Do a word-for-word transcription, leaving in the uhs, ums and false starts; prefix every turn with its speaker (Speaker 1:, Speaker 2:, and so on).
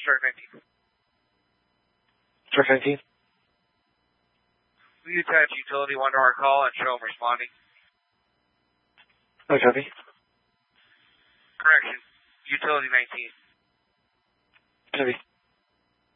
Speaker 1: Strike nineteen.
Speaker 2: Strike nineteen.
Speaker 1: Will you attach utility one to our call and show them responding?
Speaker 2: Oh, copy.
Speaker 1: Correction. Utility nineteen.
Speaker 2: Copy.